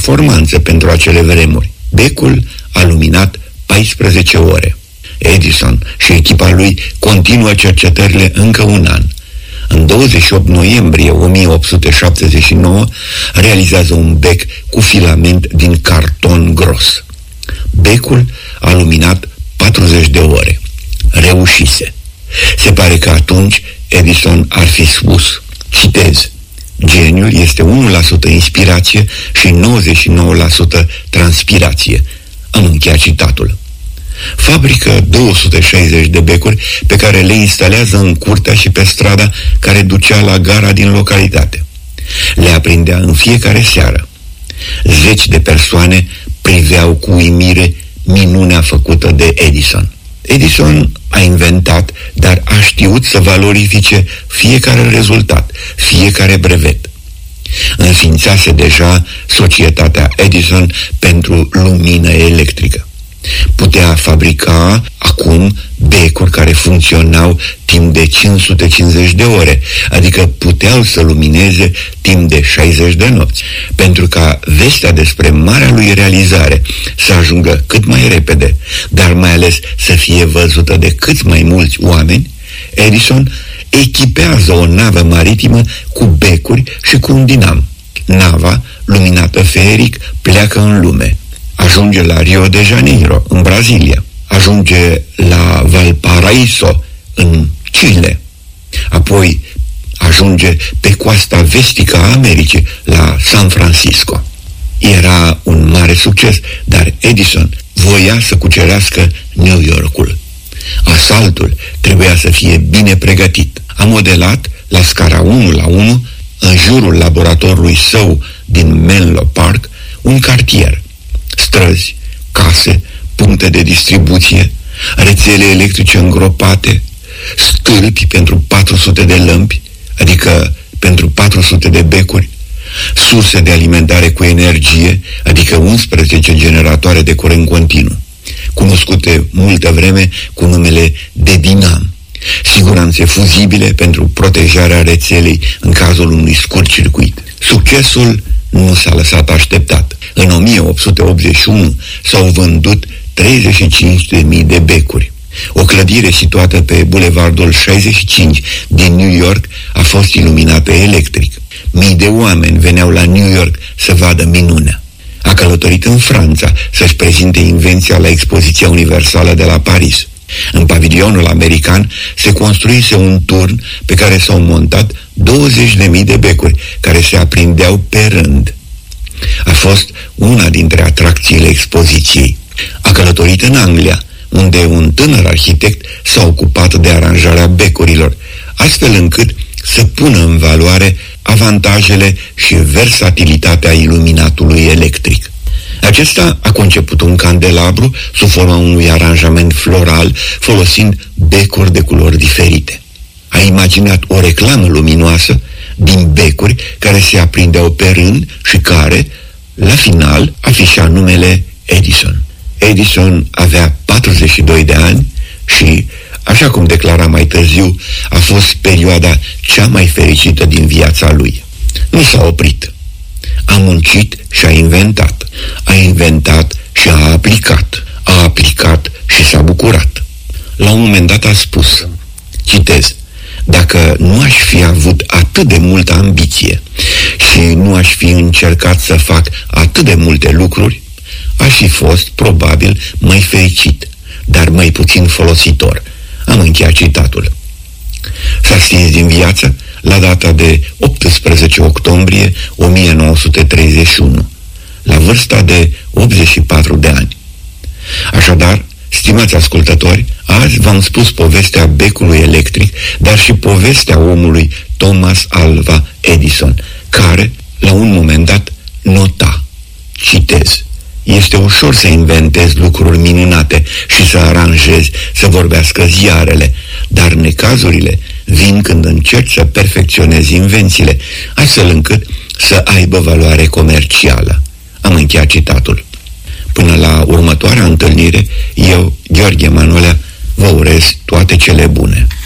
performanță pentru acele vremuri. Becul a luminat 14 ore. Edison și echipa lui continuă cercetările încă un an. În 28 noiembrie 1879 realizează un bec cu filament din carton gros. Becul a luminat 40 de ore. Reușise. Se pare că atunci Edison ar fi spus, citez, geniul este 1% inspirație și 99% transpirație. Am încheiat citatul. Fabrică 260 de becuri pe care le instalează în curtea și pe strada care ducea la gara din localitate. Le aprindea în fiecare seară. Zeci de persoane priveau cu uimire minunea făcută de Edison. Edison a inventat, dar a știut să valorifice fiecare rezultat, fiecare brevet. Înființase deja societatea Edison pentru lumină electrică. Putea fabrica acum becuri care funcționau timp de 550 de ore, adică puteau să lumineze timp de 60 de nopți. Pentru ca vestea despre marea lui realizare să ajungă cât mai repede, dar mai ales să fie văzută de cât mai mulți oameni, Edison echipează o navă maritimă cu becuri și cu un dinam. Nava, luminată feeric, pleacă în lume. Ajunge la Rio de Janeiro, în Brazilia. Ajunge la Valparaiso, în Chile. Apoi ajunge pe coasta vestică a Americii, la San Francisco. Era un mare succes, dar Edison voia să cucerească New Yorkul. Asaltul trebuia să fie bine pregătit. A modelat la scara 1:1, în jurul laboratorului său din Menlo Park, un cartier. Străzi, case, puncte de distribuție, rețele electrice îngropate, stâlpi pentru 400 de lămpi, adică pentru 400 de becuri, surse de alimentare cu energie, adică 11 generatoare de curent continuu, cunoscute multă vreme cu numele de dinam, siguranțe fuzibile pentru protejarea rețelei în cazul unui scurt circuit. Succesul nu s-a lăsat așteptat. În 1881 s-au vândut 35.000 de becuri. O clădire situată pe Bulevardul 65 din New York a fost iluminată electric. Mii de oameni veneau la New York să vadă minunea. A călătorit în Franța să-și prezinte invenția la Expoziția Universală de la Paris. În pavilionul american se construise un turn pe care s-au montat 20.000 de becuri care se aprindeau pe rând. A fost una dintre atracțiile expoziției. A călătorit în Anglia, unde un tânăr arhitect s-a ocupat de aranjarea becurilor, astfel încât să pună în valoare avantajele și versatilitatea iluminatului electric. Acesta a conceput un candelabru sub forma unui aranjament floral, folosind becuri de culori diferite. A imaginat o reclamă luminoasă din becuri care se aprindeau pe rând și care, la final, afișa numele Edison. Edison avea 42 de ani și, așa cum declara mai târziu, a fost perioada cea mai fericită din viața lui. Nu s-a oprit. A muncit și a inventat. A inventat și a aplicat. A aplicat și s-a bucurat. La un moment dat a spus, citez, dacă nu aș fi avut atât de multă ambiție și nu aș fi încercat să fac atât de multe lucruri, aș fi fost, probabil, mai fericit, dar mai puțin folositor. Am încheiat citatul. S-a stins din viață la data de 18 octombrie 1931, la vârsta de 84 de ani. Așadar, stimați ascultători, azi v-am spus povestea becului electric, dar și povestea omului Thomas Alva Edison, care, la un moment dat, nota, citez, este ușor să inventezi lucruri minunate și să aranjezi, să vorbească ziarele, dar necazurile vin când încerci să perfecționezi invențiile, astfel încât să aibă valoare comercială. Am încheiat citatul. Până la următoarea întâlnire, eu, Gheorghe Manolea, vă urez toate cele bune.